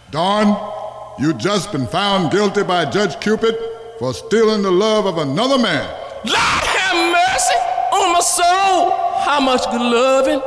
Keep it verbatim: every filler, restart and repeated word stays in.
Dawn, you just been found guilty by Judge Cupid for stealing the love of another man. Lord have mercy on my soul. How much good loving